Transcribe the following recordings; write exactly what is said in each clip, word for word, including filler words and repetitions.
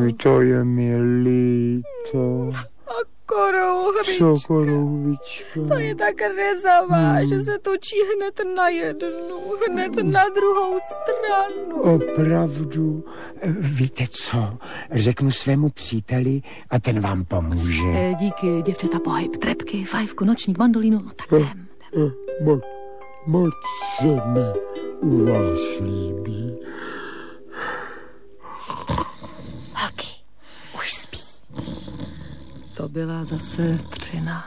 To je mi líto. A korouhvička. Co korouhvička? To je tak rezavá, hmm. že se točí hned na jednu, hned na druhou stranu. Opravdu. Víte co? Řeknu svému příteli a ten vám pomůže. E, díky, děvčata, pohyb, trepky, fajfku, nočník, mandolínu, no tak jdem. jdem. Moc, moc se mi u vás líbí. Holky, už spí. To byla zase třina.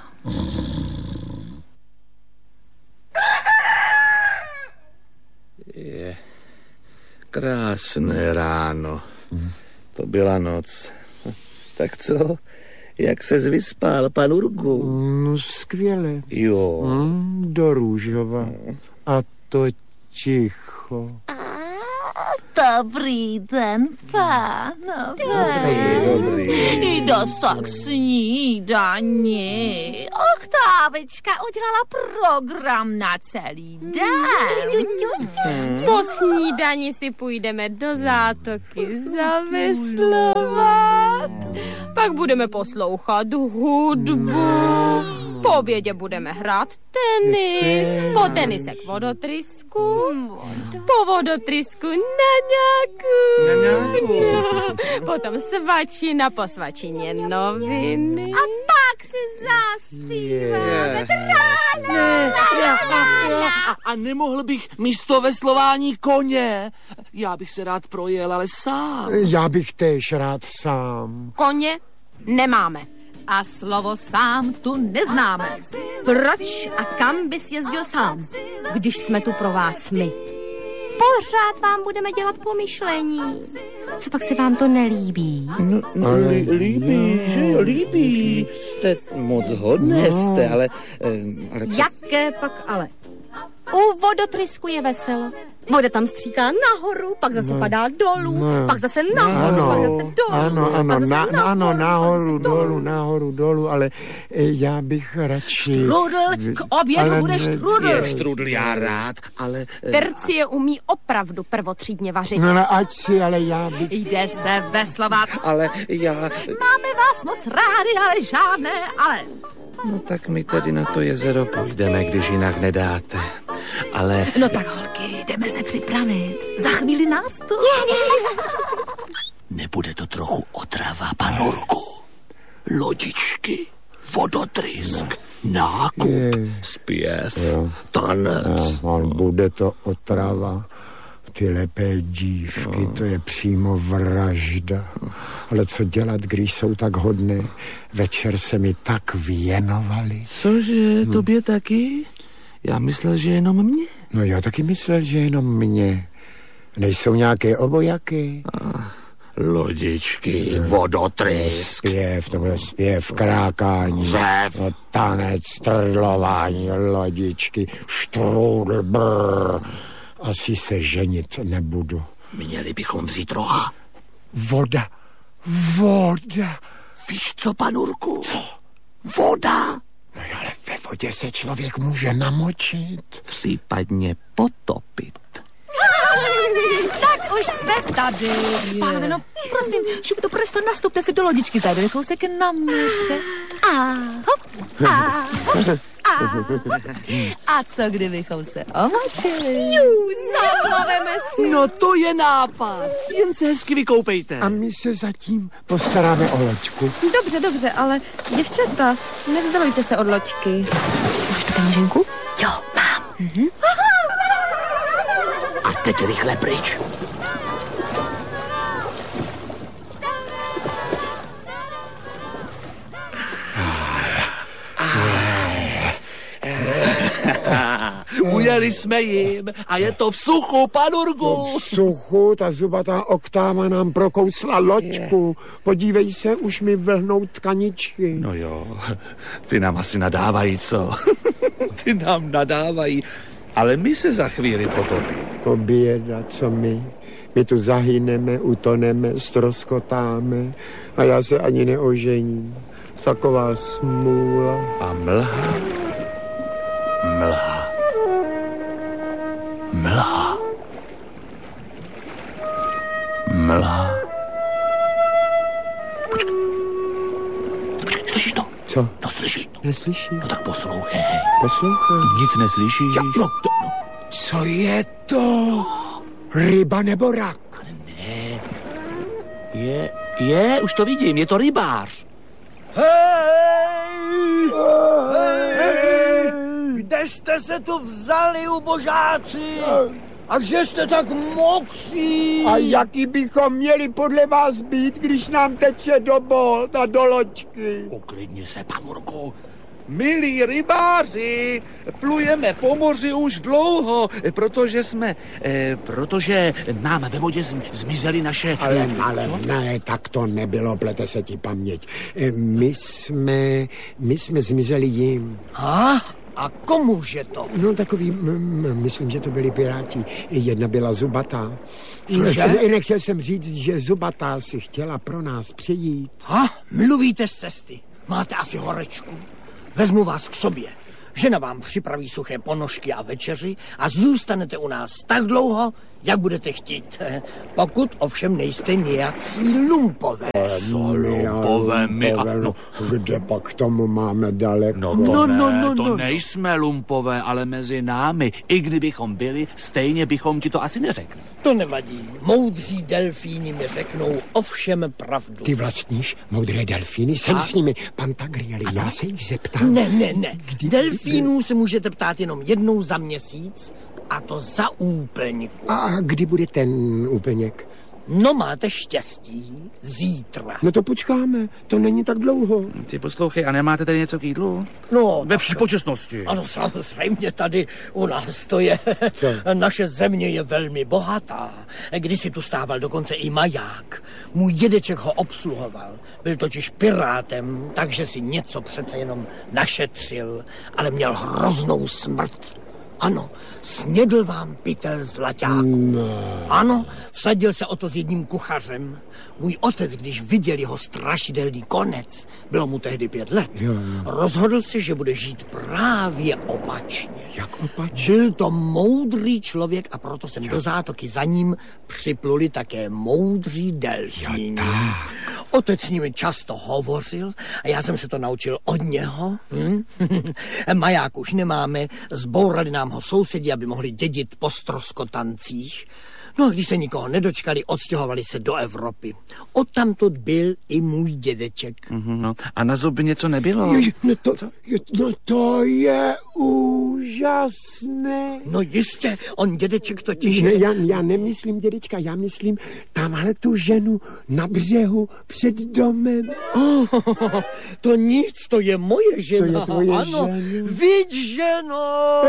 Je krásné ráno. To byla noc. Tak co? Jak ses vyspal, pan Urgu? No skvěle. Jo. Hmm, do Růžova. A to ticho. Dobrý den, pánové. Dobrý. Jdu k snídani. Oktávička udělala program na celý den. Po snídani si půjdeme do zátoky zaveslovat. Pak budeme poslouchat hudbu. Po obědě budeme hrát tenis. Po tenise k vodotrysku. Po vodotrysku na nějakou. Potom svačina, po svačině noviny. A pak si zaspíváme. A, a nemohl bych místo veslování koně? Já bych se rád projel, ale sám. Já bych též rád sám. Koně nemáme. A slovo sám tu neznáme. Proč a kam bys jezdil sám, když jsme tu pro vás my? Pořád vám budeme dělat pomyšlení. Co pak se vám to nelíbí? No, no ale líbí, já... že jo, líbí. Jste moc hodné, no. jste, ale... ale před... Jaké pak ale? U vodotrysku je veselo. Voda tam stříká nahoru, pak zase no, padá dolů, no, pak zase nahoru, ano, pak zase dolů. Ano, ano, zase na, nahoru, ano, nahoru, dolů. dolů, nahoru, dolů, ale já bych radši... Štrudl, k obědu bude štrudl. Je štrudl, já rád, ale... Tercie umí opravdu prvotřídně vařit. No, ale ať si, ale já bych... Jde se veslovat. Ale já... Máme vás moc rádi, ale žádné ale. No tak my tedy na to jezero půjdeme, když jinak nedáte. Ale... No tak holky, jdeme se připravit. Za chvíli nás to... Nebude to trochu otrava, panurku? Lodičky, vodotrysk, no. nákup, je. zpěv, jo. tanec. No, bude to otrava. Ty lepé dívky, no. To je přímo vražda. Ale co dělat, když jsou tak hodné? Večer se mi tak věnovali. Cože, hm. tobě taky? Já myslel, že jenom mě. No já taky myslel, že jenom mě. Nejsou nějaké obojaky? Ah, lodičky, vodotrysk. Zpěv, tohle zpěv, krákání. Řev. No, tanec, trlování, lodičky, štrůdl, brr. Asi se ženit nebudu. Měli bychom vzít roha. Voda, voda. Víš co, panurku? Co? Voda. No ale ve vodě se člověk může namočit. Případně potopit. Tak už jsme tady. Pánové, no prosím, šup to presto, nastupte si do lodičky, zajdeme kousek na moře. A hop, a hop, a A co kdybychom se omočili? Jú, zaplaveme si. No to je nápad. Jen se hezky vykoupejte. A my se zatím postaráme o loďku. Dobře, dobře, ale děvčata, nevzdalujte se od loďky. Máš tu peněženku? Jo, mám. Mhm. A teď rychle pryč. Ujeli jsme jim a je to v suchu, panurku. No, v suchu, ta zubatá oktáva nám prokousla loďku. Podívej se, už mi vlhnou tkaničky. No jo, ty nám asi nadávají, co? Ty nám nadávají, ale my se za chvíli potopíme. To běda, co my? My tu zahyneme, utoneme, ztroskotáme a já se ani neožením. Taková smůla. A mlha, mlha, mlha, mlha, Co? No slyšíš to? Neslyším. No tak poslouchej. Poslouchám. Nic neslyšíš? Ja, no, to, no. Co je to? Ryba nebo rak? Ne. Je, je, už to vidím, je to rybář. Hej! Hej! Kde jste se tu vzali, ubožáci? A že jste tak mokří? A jaký bychom měli podle vás být, když nám teče do bod a do loďky? Uklidni se, panurku. Milí rybáři, plujeme po moři už dlouho, protože jsme, E, protože nám ve vodě zm, zmizely naše... Ale, ale ne, tak to nebylo, plete se ti paměť. E, My jsme, my jsme zmizeli jim. A? A komuže to? No takový, m, m, myslím, že to byli piráti. Jedna byla zubatá. Cože? Ne, nechtěl jsem říct, že zubatá si chtěla pro nás přijít. Ha? Mluvíte z cesty. Máte asi horečku. Vezmu vás k sobě. Žena vám připraví suché ponožky a večeři a zůstanete u nás tak dlouho, jak budete chtít. Pokud ovšem nejste nějací lumpové. Co lumpové my? A, no, Kde pak k tomu máme daleko? no to No, ne, no, no, to no. nejsme lumpové, ale mezi námi. I kdybychom byli, stejně bychom ti to asi neřekli. To nevadí. Moudří delfíny mi řeknou ovšem pravdu. Ty vlastníš moudré delfíny? Jsem s nimi, Pantagrieli, já se jich zeptám. Ne, ne, ne. Delfínů se můžete ptát jenom jednou za měsíc a to za úplňku. A kdy bude ten úplněk? No máte štěstí. Zítra. No to počkáme, to není tak dlouho. Ty poslouchej, a nemáte tady něco k jídlu? No, Ve vší počestnosti. ano, samozřejmě tady u nás to je. Co? Naše země je velmi bohatá. Kdysi tu stával dokonce i maják. Můj dědeček ho obsluhoval. Byl totiž pirátem, takže si něco přece jenom našetřil, ale měl hroznou smrt. Ano, snědl vám pytel zlaťáku. No. Ano, vsadil se o to s jedním kuchařem. Můj otec, když viděl jeho strašidelný konec, bylo mu tehdy pět let, Jo, jo. rozhodl se, že bude žít právě opačně. Jak opačně? Byl to moudrý člověk a proto jsem do zátoky za ním připluli také moudří delfíny. Otec s nimi často hovořil a já jsem se to naučil od něho. Hm? Maják už nemáme, zbourali nám ho sousedi, aby mohli dědit po stroskotancích. No a když se nikoho nedočkali, odstěhovali se do Evropy. Odtamtud byl i můj dědeček. Mhm, no. A na zuby něco nebylo? Jo, no, to, jo, no to je úžasné. No jistě, on dědeček totiž... Ne, já, já nemyslím dědečka, já myslím tamhle tu ženu na břehu před domem. Oh, to nic, to je moje žena. To je tvoje ano, žena. Vidíš, ženo.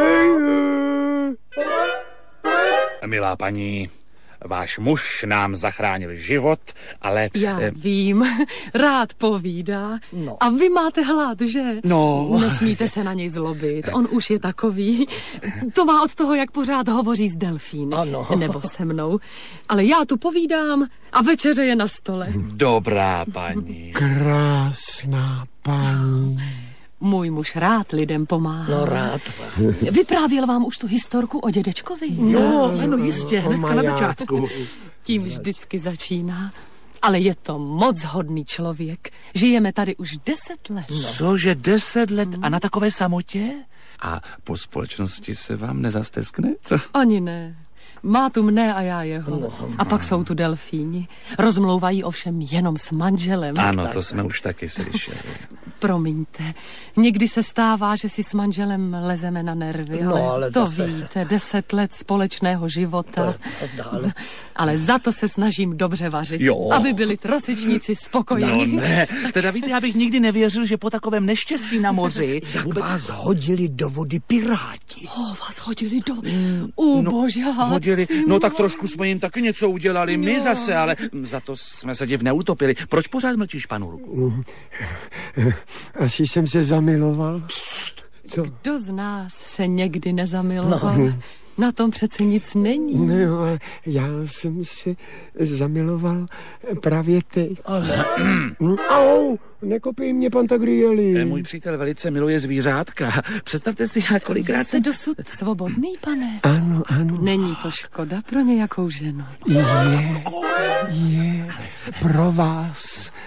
milá paní, váš muž nám zachránil život, ale... Já eh, vím, rád povídá. No. A vy máte hlad, že? No. Nesmíte se na něj zlobit, on už je takový. To má od toho, jak pořád hovoří s delfíny. Ano. Nebo se mnou. Ale já tu povídám a večeře je na stole. Dobrá paní. Krásná paní. Můj muž rád lidem pomáhá. No rád. Vyprávěl vám už tu historku o dědečkovi? No, ano, jistě, hnedka na majáku. začátku. Tím vždycky začíná. Ale je to moc hodný člověk. Žijeme tady už deset let. Cože, deset let a na takové samotě? A po společnosti se vám nezasteskne, co? Ani ne. Má tu mne a já jeho. A pak jsou tu delfíni. Rozmlouvají ovšem jenom s manželem. Ano, to jsme už taky slyšeli. Promiňte, někdy se stává, že si s manželem lezeme na nervy, No, ale, ale to zase- víte, deset let společného života. Dále. Ale za to se snažím dobře vařit, Jo. aby byli trosečníci No spokojení. ne, teda víte, já bych nikdy nevěřil, že po takovém neštěstí na moři Jak vás hodili do vody piráti. O, vás hodili do... Ubožáci. hodili. No tak trošku jsme jim taky něco udělali, my zase, ale za to jsme se div neutopili. Proč pořád mlčíš, panurku? Asi jsem se zamiloval. Co? Kdo z nás se někdy nezamiloval? No. Na tom přece nic není. No jo, ale já jsem se zamiloval právě teď. Ale Au, nekopej mě, Pantagrieli. Můj přítel velice miluje zvířátka. Představte si, já kolikrát Jste jsem... dosud svobodný, pane? Ano, ano. Není to škoda pro nějakou ženu. Je, je, pro vás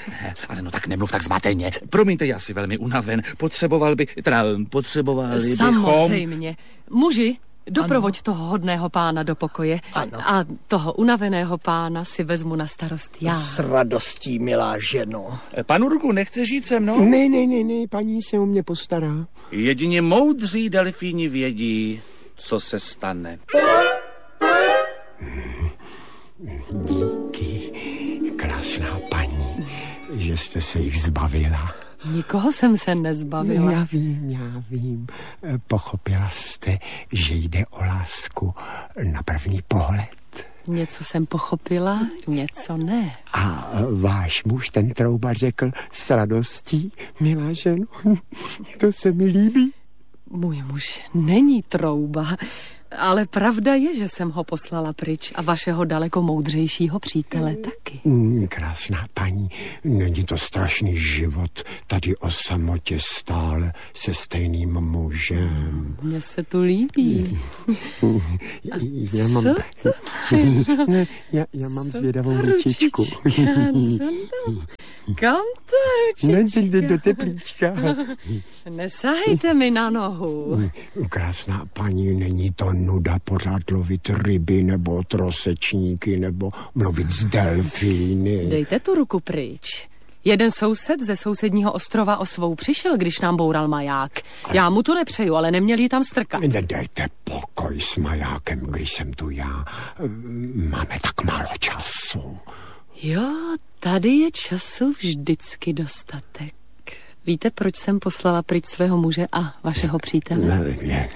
Ale no tak nemluv tak zmateně. Promiňte, já si velmi unaven. Potřeboval by, teda potřebovali bychom... Samozřejmě. Muži, doprovoď ano. toho hodného pána do pokoje. Ano. A toho unaveného pána si vezmu na starost já. S radostí, milá ženo. Pan Urgu, nechce žít se mnou? Ne, ne, ne, ne, paní se o mě postará. Jedině moudří delfíni vědí, co se stane. Díky, krásná paní, že jste se jich zbavila. Nikoho jsem se nezbavila. Já vím, já vím. Pochopila jste, že jde o lásku na první pohled. Něco jsem pochopila, něco ne. A váš muž, ten troubař, řekl s radostí, milá ženo, to se mi líbí. Můj muž není trouba, ale pravda je, že jsem ho poslala pryč a vašeho daleko moudřejšího přítele taky. Mm, krásná paní, není to strašný život tady o samotě stále se stejným mužem. Mně se tu líbí. já, já mám, ne, já, já mám zvědavou ručičku. Kam ta ručička? Ne, do teplíčka. Nesahejte mi na nohu. Krásná paní, není to nuda pořád lovit ryby nebo trosečníky nebo mluvit s delfíny. Dejte tu ruku pryč. Jeden soused ze sousedního ostrova o svou přišel, když nám boural maják. Já mu to nepřeju, ale neměli tam strkat. Nedejte pokoj s majákem, když jsem tu já. Máme tak málo času. Jo, tady je času vždycky dostatek. Víte, proč jsem poslala pryč svého muže a vašeho přítele? Ne,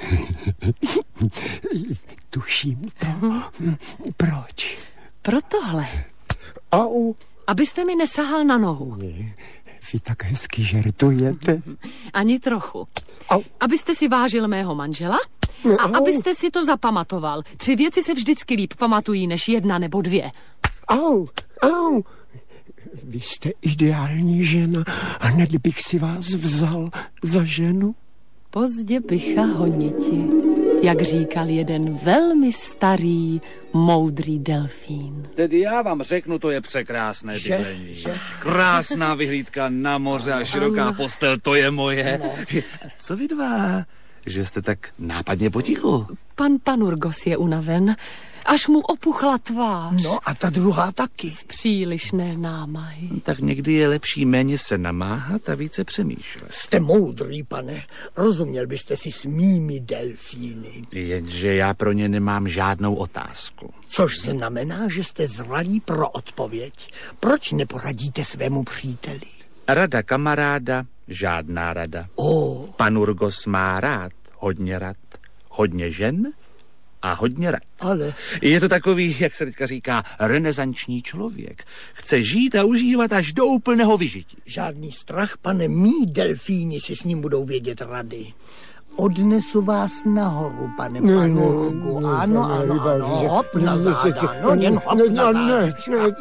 tuším to. Proč? Pro tohle. Au. Abyste mi nesahal na nohu. Ne, vy tak hezky žertujete. Ani trochu. Au. Abyste si vážil mého manžela a Au. abyste si to zapamatoval. Tři věci se vždycky líp pamatují než jedna nebo dvě. Au, au. Vy jste ideální žena a hned bych si vás vzal za ženu. Pozdě bycha honiti, jak říkal jeden velmi starý, moudrý delfín. Tedy já vám řeknu, to je překrásné bydlení. Krásná vyhlídka na moře a široká ano. postel, to je moje. No. Co vy dva, že jste tak nápadně potichu? Pan Panurgos je unaven, až mu opuchla tvář. No a ta druhá taky. Z přílišné námahy. Tak někdy je lepší méně se namáhat a více přemýšlet. Jste moudrý, pane. Rozuměl byste si s mými delfíny. Jenže já pro ně nemám žádnou otázku. Což znamená, že jste zralí pro odpověď. Proč neporadíte svému příteli? Rada kamaráda, žádná rada. Oh. Panurgos má rád, hodně rad, hodně žen a hodně rad. Ale... Je to takový, jak se teďka říká, renesanční člověk. Chce žít a užívat až do úplného vyžití. Žádný strach, pane, mý delfíni si s ním budou vědět rady. Odnesu vás nahoru, pane Panurgu. Ano, ano, ano, hop na záda, no jen hop na záda.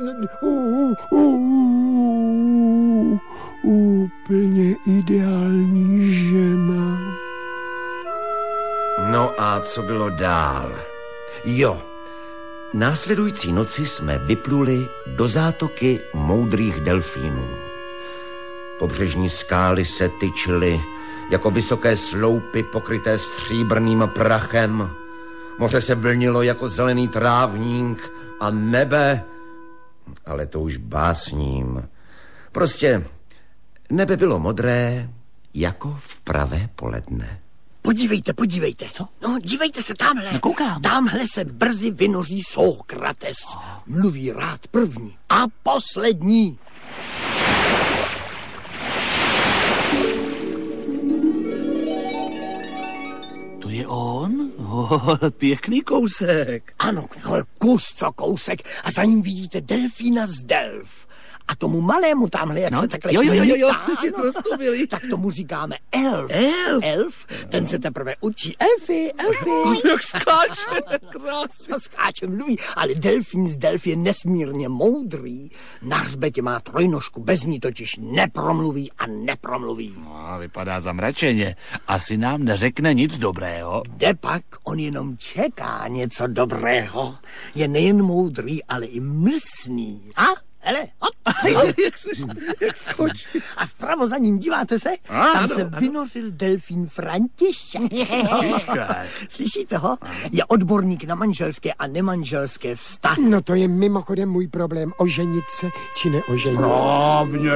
Úplně ideální žena. No a co bylo dál? Jo, následující noci jsme vypluli do zátoky moudrých delfínů. Pobřežní skály se tyčily jako vysoké sloupy pokryté stříbrným prachem. Moře se vlnilo jako zelený trávník a nebe, ale to už básním. Prostě nebe bylo modré jako v pravé poledne. Podívejte, podívejte. Co? No, dívejte se tamhle. No, koukám. Tamhle se brzy vynoří Sókrates. Mluví rád první a poslední. To je on? Oh, pěkný kousek. Ano, kus co kousek. A za ním vidíte delfína z Delf. A tomu malému tamhle, jak no? se takhle jo, jo, jo, jo. Ano, tak tomu říkáme elf. Elf? Elf, ten se teprve učí. Elfy, elfy. Jak skáče, krásně. Skáče, mluví, ale delfín z Delf je nesmírně moudrý. Na hřbetě má trojnožku, bez ní totiž nepromluví a nepromluví. No, vypadá zamračeně. Asi nám neřekne nic dobrého. Kde pak? On jenom čeká něco dobrého. Je nejen moudrý, ale i mlsný. A? Hele, hop. jak se, jak skočí. A vpravo za ním, díváte se? Ano, Tam se ano. vynořil delfín František. Slyšíte ho? Je odborník na manželské a nemanželské vztahy. No to je mimochodem můj problém, oženit se či neoženit. Správně.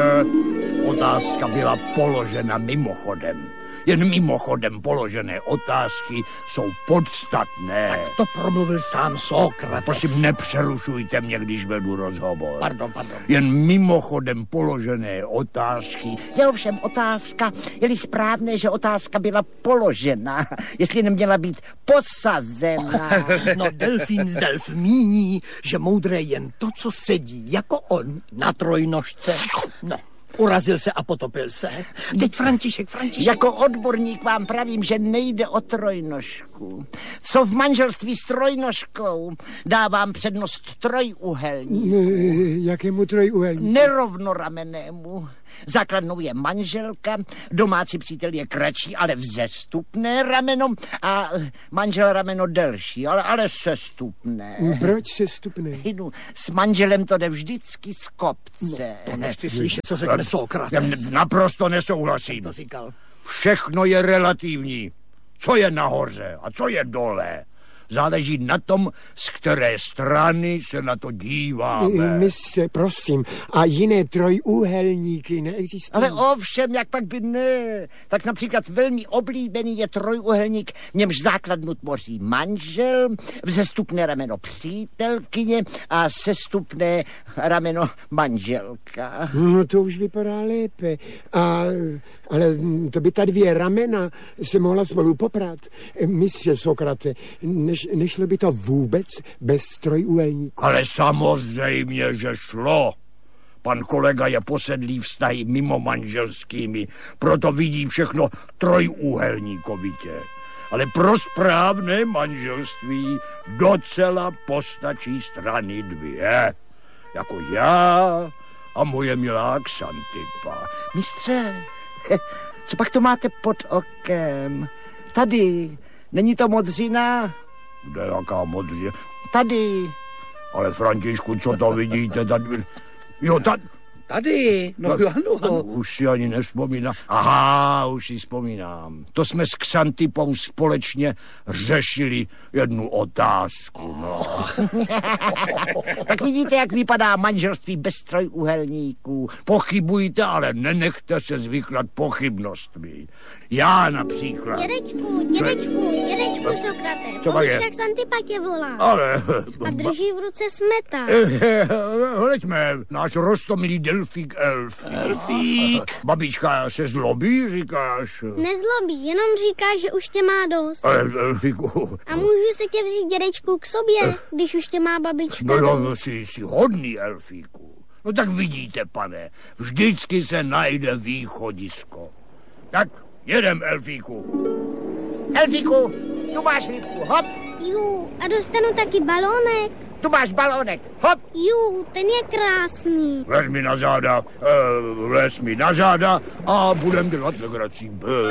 Otázka byla položena mimochodem. Jen mimochodem položené otázky jsou podstatné. Tak to promluvil sám Sokrates. Prosím, nepřerušujte mě, když vedu rozhovor. Pardon, pardon. Jen mimochodem položené otázky. Je ovšem otázka, je-li správné, že otázka byla položena, jestli neměla být posazena. No, delfín z delf míní, že moudré jen to, co sedí jako on na trojnožce. No, urazil se a potopil se. Teď František, František. Jako odborník vám pravím, že nejde o trojnožku. Co v manželství s trojnožkou? Dávám přednost trojuhelníku. Jakému trojuhelníku? Nerovnoramenému. Základnou je manželka, domácí přítel je kratší, ale vzestupné rameno a manžel rameno delší, ale, ale sestupné. Proč sestupné? No, s manželem to jde vždycky z kopce. No, to nechci slyšet, co řekne Sokrates. Naprosto nesouhlasím. To říkal. Všechno je relativní. Co je nahoře a co je dole? Záleží na tom, z které strany se na to díváme. Mistře, prosím, a jiné trojúhelníky neexistují? Ale ovšem, jak pak by ne. Tak například velmi oblíbený je trojuhelník, v němž základnu tvoří manžel, vzestupné rameno přítelkyně a sestupné rameno manželka. No to už vypadá lépe. A, ale to by ta dvě ramena se mohla spolu poprat. Mistře Sokrate, než, nešlo by to vůbec bez trojúhelníku? Ale samozřejmě, že šlo. Pan kolega je posedlý vztahy mimo manželskými, proto vidí všechno trojúhelníkovitě. Ale pro správné manželství docela postačí strany dvě. Jako já a moje milá Xantipa. Mistře, co pak to máte pod okem? Tady, není to modřina? Kde jaká modřina? Tady. Ale Františku, co to vidíte? Tady... Jo, tady. Tady, no jo, ano. Už si ani nevzpomínám. Aha, už si vzpomínám. To jsme s Xantipou společně řešili jednu otázku, no. Tak vidíte, jak vypadá manželství bez trojúhelníků. Pochybujte, ale nenechte se zvyklat pochybnostmi. Já například. Dědečku, dědečku, dědečku Sokrate, povíš, jak Xantipa tě volá. Ale... A drží v ruce smetán. Hleďme, náš roztomilý delfík Elfík. Elfík. Babička se zlobí, říkáš? Nezlobí, jenom říká, že už tě má dost. Ale Elfíku... A můžu se tě vzít, dědečku, k sobě, když už tě má babička No jo, dost. jsi, jsi hodný, Elfíku. No tak vidíte, pane, vždycky se najde východisko. Tak jedem, Elfíku. Elfíku, tu máš rybku, hop. Jú, a dostanu taky balónek. Tu máš balónek, hop. Jú, ten je krásný. Vlez mi na záda, uh, vlez mi na záda a budem dělat legrací.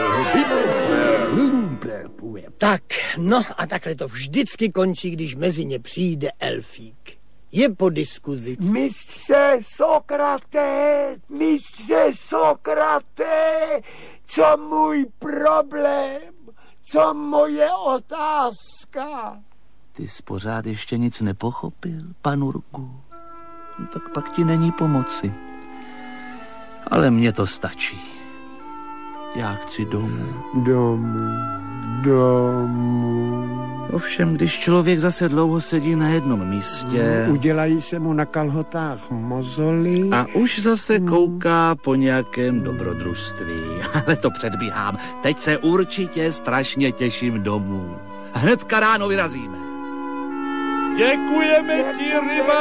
Tak, no a takhle to vždycky končí, když mezi ně přijde Elfík. Je po diskuzi. Mistře Sokrate, mistře Sokrate, co můj problém, co moje otázka? Ty jsi pořád ještě nic nepochopil, panurku. No, tak pak ti není pomoci. Ale mně to stačí. Já chci domů. Domů, domů. Ovšem, když člověk zase dlouho sedí na jednom místě... Udělají se mu na kalhotách mozoly. A už zase kouká po nějakém dobrodružství. Ale to předbíhám. Teď se určitě strašně těším domů. Hnedka ráno vyrazíme. Děkujeme ti, ryba.